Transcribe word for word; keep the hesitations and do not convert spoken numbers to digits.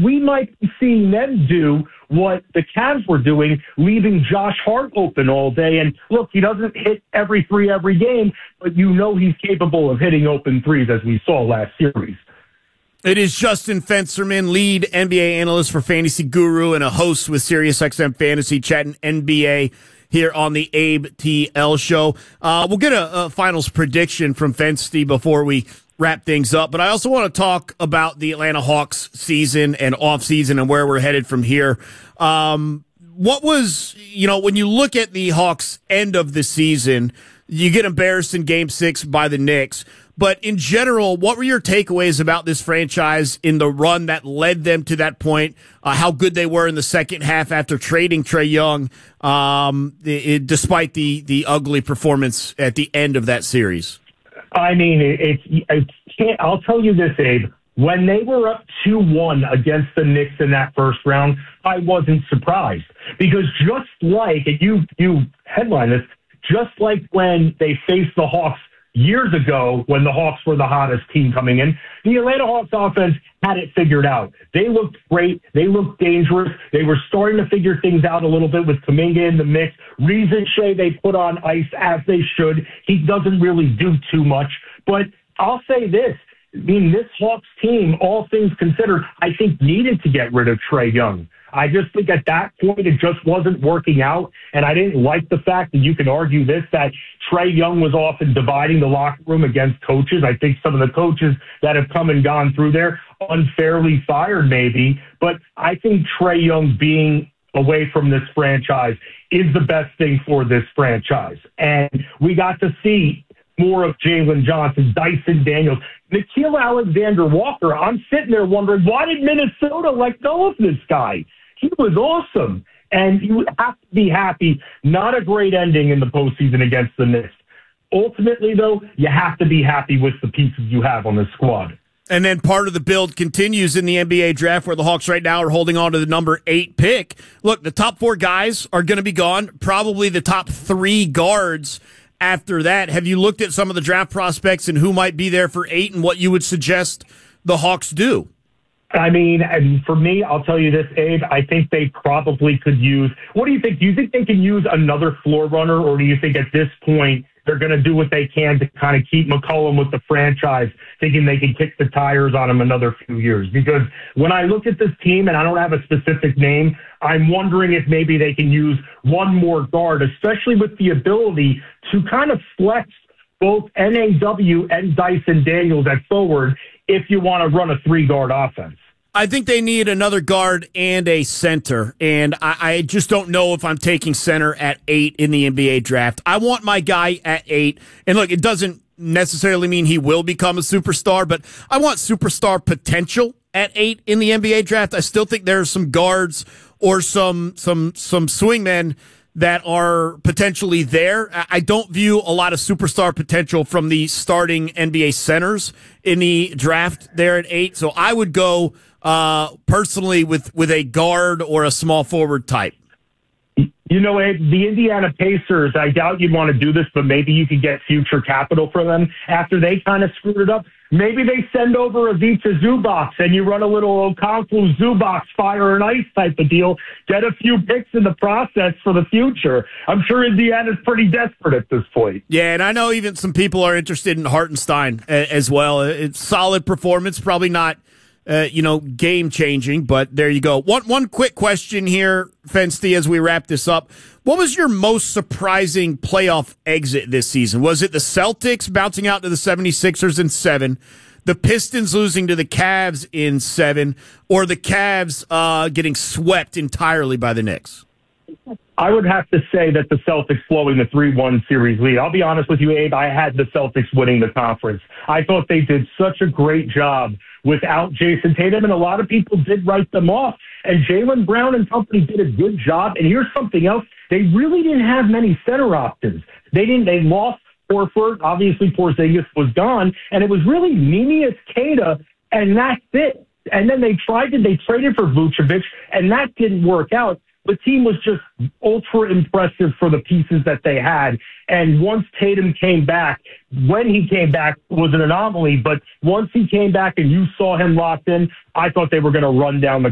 we might be seeing them do what the Cavs were doing, leaving Josh Hart open all day. And look, he doesn't hit every three every game, but you know he's capable of hitting open threes, as we saw last series. It is Justin Fensterman, lead N B A analyst for Fantasy Guru and a host with SiriusXM Fantasy, chatting N B A here on the Abe T L Show. Uh, we'll get a, a finals prediction from Fensty before we wrap things up, but I also want to talk about the Atlanta Hawks season and offseason and where we're headed from here. Um, what was, you know, when you look at the Hawks' end of the season, you get embarrassed in Game six by the Knicks. But in general, what were your takeaways about this franchise in the run that led them to that point? Uh, how good they were in the second half after trading Trae Young, um, it, despite the the ugly performance at the end of that series? I mean, it's. It, it, I'll tell you this, Abe. When they were up two one against the Knicks in that first round, I wasn't surprised because just like and you you headline this, just like when they faced the Hawks years ago when the Hawks were the hottest team coming in, the Atlanta Hawks offense had it figured out. They looked great. They looked dangerous. They were starting to figure things out a little bit with Kuminga in the mix. Reason Shea they put on ice as they should. He doesn't really do too much. But I'll say this. I mean, this Hawks team, all things considered, I think needed to get rid of Trae Young. I just think at that point it just wasn't working out, and I didn't like the fact that you can argue this, that Trae Young was often dividing the locker room against coaches. I think some of the coaches that have come and gone through there unfairly fired maybe, but I think Trae Young being away from this franchise is the best thing for this franchise. And we got to see more of Jalen Johnson, Dyson Daniels, Nickeil Alexander-Walker. I'm sitting there wondering, why did Minnesota let go of this guy? He was awesome. And you have to be happy. Not a great ending in the postseason against the Knicks. Ultimately, though, you have to be happy with the pieces you have on the squad. And then part of the build continues in the N B A draft where the Hawks right now are holding on to the number eight pick. Look, the top four guys are going to be gone. Probably the top three guards after that. Have you looked at some of the draft prospects and who might be there for eight and what you would suggest the Hawks do? I mean, and for me, I'll tell you this, Abe, I think they probably could use, what do you think? Do you think they can use another floor runner, or do you think at this point they're going to do what they can to kind of keep McCollum with the franchise, thinking they can kick the tires on him another few years? Because when I look at this team, and I don't have a specific name, I'm wondering if maybe they can use one more guard, especially with the ability to kind of flex both N A W and Dyson Daniels at forward if you want to run a three-guard offense. I think they need another guard and a center, and I, I just don't know if I'm taking center at eight in the N B A draft. I want my guy at eight, and look, it doesn't necessarily mean he will become a superstar, but I want superstar potential at eight in the N B A draft. I still think there are some guards or some some some swingmen that are potentially there. I don't view a lot of superstar potential from the starting N B A centers in the draft there at eight, so I would go Uh, personally, with, with a guard or a small forward type. You know, Ed, the Indiana Pacers, I doubt you'd want to do this, but maybe you could get future capital for them after they kind of screwed it up. Maybe they send over Ivica Zubac and you run a little Okonkwo Zubac fire and ice type of deal. Get a few picks in the process for the future. I'm sure Indiana's pretty desperate at this point. Yeah, and I know even some people are interested in Hartenstein as well. It's solid performance, probably not Uh, you know, game-changing, but there you go. One one quick question here, Fensty, as we wrap this up. What was your most surprising playoff exit this season? Was it the Celtics bouncing out to the seventy-sixers in seven, the Pistons losing to the Cavs in seven, or the Cavs uh, getting swept entirely by the Knicks? I would have to say that the Celtics blowing the three one series lead. I'll be honest with you, Abe, I had the Celtics winning the conference. I thought they did such a great job without Jason Tatum, and a lot of people did write them off. And Jaylen Brown and company did a good job. And here's something else. They really didn't have many center options. They didn't. They lost Horford. Obviously, Porzingis was gone. And it was really Neemias Queta, and that's it. And then they tried to, they traded for Vucevic, and that didn't work out. The team was just ultra impressive for the pieces that they had. And once Tatum came back, when he came back was an anomaly, but once he came back and you saw him locked in, I thought they were going to run down the